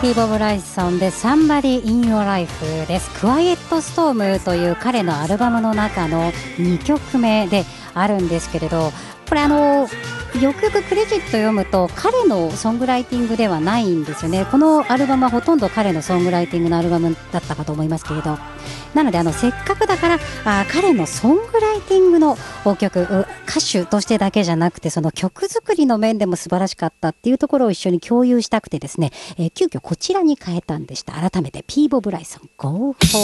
ピーボ・ブライソンで Somebody in Your Life です。クワイエットストームという彼のアルバムの中の2曲目であるんですけれど、これよくよくクレジット読むと彼のソングライティングではないんですよね。このアルバムはほとんど彼のソングライティングのアルバムだったかと思いますけれど、なのでせっかくだから彼のソングライティングの曲、歌手としてだけじゃなくてその曲作りの面でも素晴らしかったっていうところを一緒に共有したくてですね、急遽こちらに変えたんでした。改めてピーボ・ブライソン Go For